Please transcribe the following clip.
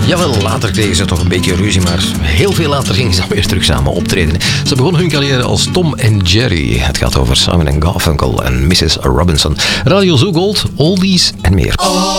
Jawel, later kregen ze toch een beetje ruzie, maar heel veel later gingen ze weer terug samen optreden. Ze begonnen hun carrière als Tom en Jerry. Het gaat over Simon & Garfunkel en Mrs. Robinson. Radio Zo Gold, oldies en meer.